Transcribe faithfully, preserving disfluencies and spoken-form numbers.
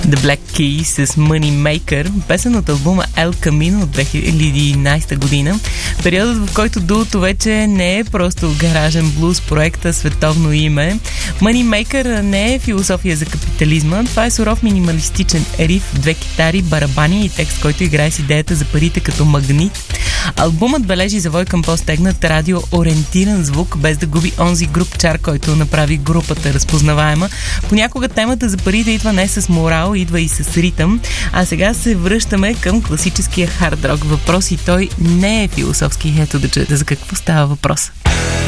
The Black Keys с Money Maker, песен от албума El Camino от две хиляди и единайсета година. Периодът, в който дуото вече не е просто гаражен блуз проекта световно име. Money Maker не е философия за капитализма, това е суров минималистичен риф, две китари, барабани и текст, който играе с идеята за парите като магнит. Албумът бележи завой към по-стегнат радио-ориентиран звук, без да губи онзи груп чар, който направи групата разпознаваема. Понякога темата за парите идва не с морал, идва и с ритъм. А сега се връщаме към класическия хард рок въпрос и той не е философски. Ето да чуете за какво става въпрос.